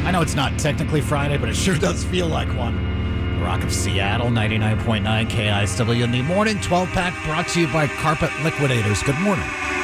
I know it's not technically Friday, but it sure does feel like one. Rock of Seattle, 99.9 KISW in the morning 12-pack brought to you by Carpet Liquidators. Good morning.